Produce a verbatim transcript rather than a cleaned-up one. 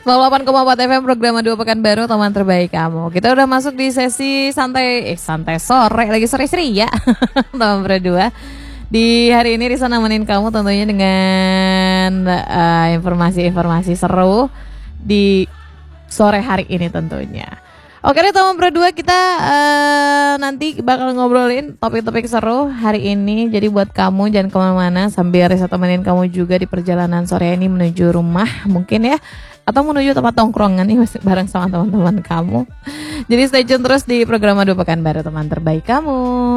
nol delapan koma empat F M program dua Pekanbaru, teman terbaik kamu. Kita udah masuk di sesi santai eh santai sore, lagi sore ceria. Teman berdua. Di hari ini Risa nemenin kamu tentunya dengan uh, informasi-informasi seru di sore hari ini tentunya. Oke deh teman berdua, kita uh, nanti bakal ngobrolin topik-topik seru hari ini. Jadi buat kamu jangan kemana-mana, sambil Risa temenin kamu juga di perjalanan sore ini menuju rumah mungkin ya, atau menuju tempat tongkrongan nih masih bareng sama teman-teman kamu. Jadi stay tune terus di program Dua Pekanbaru, teman terbaik kamu.